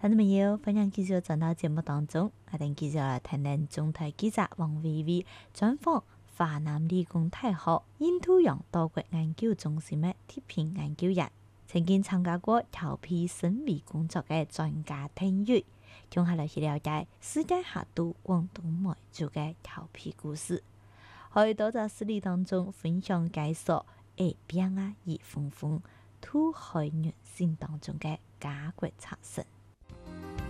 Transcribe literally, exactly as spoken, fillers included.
聽眾朋友，歡迎繼續轉到節目當中，我哋繼續來聽聽中台記者王薇薇專訪華南理工大學印度洋島國研究中心的特聘研究員，曾經參加過調皮生物工作嘅專家丁玉，將下來去了解世界下都廣東梅州嘅調皮故事，可以多在實例當中分享介紹會變啊而豐豐土海原性當中嘅家國產生。